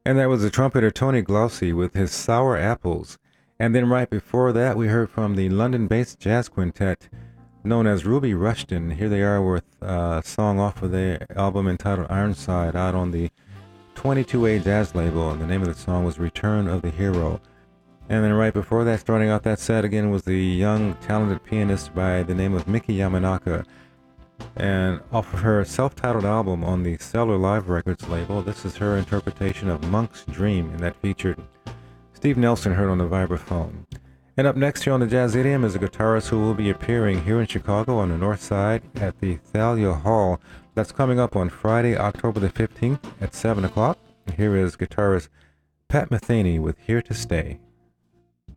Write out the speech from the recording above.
And that was the trumpeter Tony Glaucy with his Sour Apples. And then right before that, we heard from the London-based jazz quintet known as Ruby Rushton. Here they are with a song off of their album entitled Ironside out on the 22A Jazz label. And the name of the song was Return of the Hero. And then right before that, starting out that set again, was the young, talented pianist by the name of Miki Yamanaka. And off of her self-titled album on the Stellar Live Records label, this is her interpretation of Monk's Dream, and that featured Steve Nelson, heard on the vibraphone. And up next here on the Jazz Idiom is a guitarist who will be appearing here in Chicago on the North Side at the Thalia Hall. That's coming up on Friday, October the 15th at 7 o'clock. Here is guitarist Pat Metheny with Here to Stay.